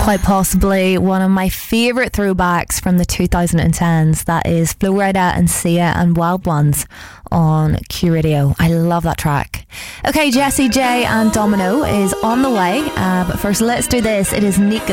quite possibly one of my favourite throwbacks from the 2010s. That is Flo Rida and Sia and Wild Ones on Q Radio. I love that track. Okay, Jessie J and Domino is on the way, but first let's do this. It is Nico